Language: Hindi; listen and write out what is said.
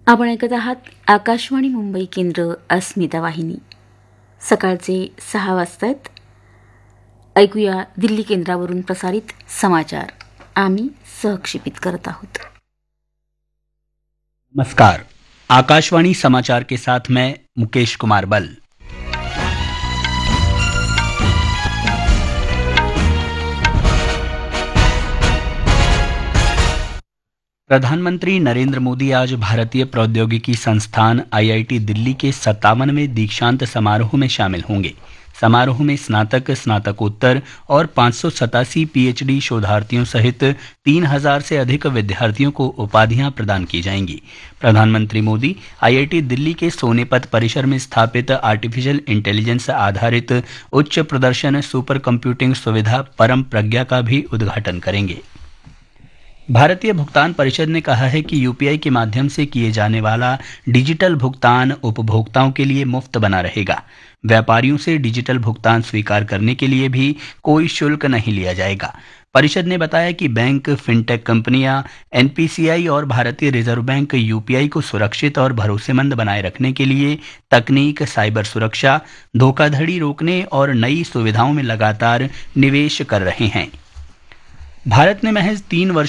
आपण ऐकत आहात आकाशवाणी मुंबई केंद्र अस्मिता वाहिनी. सकाळचे 6 वाजतायत. ऐकूया दिल्ली केंद्रावरून प्रसारित समाचार. आम्ही सहक्षेपित करत आहोत. नमस्कार. आकाशवाणी समाचार के साथ मैं मुकेश कुमार बल. प्रधानमंत्री नरेंद्र मोदी आज भारतीय प्रौद्योगिकी संस्थान IIT दिल्ली के 57वें दीक्षांत समारोह में शामिल होंगे. समारोह में स्नातक, स्नातकोत्तर और 587 PhD शोधार्थियों सहित 3000 से अधिक विद्यार्थियों को उपाधियां प्रदान की जाएंगी. प्रधानमंत्री मोदी IIT दिल्ली के सोनेपत परिसर में स्थापित आर्टिफिशियल इंटेलिजेंस आधारित उच्च प्रदर्शन सुपर कंप्यूटिंग सुविधा परम प्रज्ञा का भी उद्घाटन करेंगे. भारतीय भुगतान परिषद ने कहा है कि UPI के माध्यम से किए जाने वाला डिजिटल भुगतान उपभोक्ताओं के लिए मुफ्त बना रहेगा. व्यापारियों से डिजिटल भुगतान स्वीकार करने के लिए भी कोई शुल्क नहीं लिया जाएगा. परिषद ने बताया कि बैंक, फिनटेक कंपनियां, NPCI और भारतीय रिजर्व बैंक UPI को सुरक्षित और भरोसेमंद बनाए रखने के लिए तकनीक, साइबर सुरक्षा, धोखाधड़ी रोकने और नई सुविधाओं में लगातार निवेश कर रहे हैं. भारत ने महज 3 वर्ष